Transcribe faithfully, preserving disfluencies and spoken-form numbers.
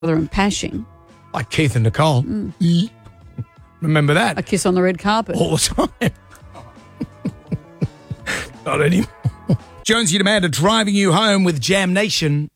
and Pashing. Like Keith and Nicole. Mm. Remember that? A kiss on the red carpet. All the time. Not anymore. Jonesy and Amanda driving you home with Jam Nation.